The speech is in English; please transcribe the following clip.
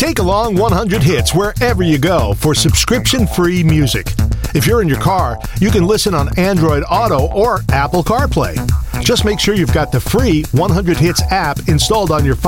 Take along 100 Hits wherever you go for subscription-free music. If you're in your car, you can listen on Android Auto or Apple CarPlay. Just make sure you've got the free 100 Hits app installed on your phone.